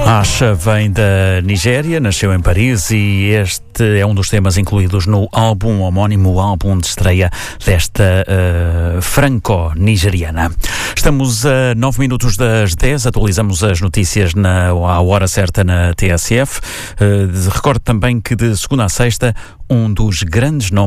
Asha vem da Nigéria, nasceu em Paris e este é um dos temas incluídos no álbum homónimo, o álbum de estreia desta franco-nigeriana. Estamos a 9 minutos das 10, atualizamos as notícias à hora certa na TSF. Recordo também que de segunda a sexta, um dos grandes nomes